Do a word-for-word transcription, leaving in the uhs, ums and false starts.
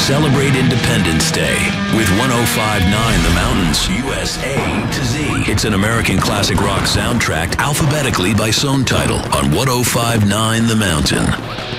Celebrate Independence Day with one oh five point nine The Mountains, U S A to Z. It's an American classic rock soundtrack alphabetically by song title on one oh five point nine The Mountain.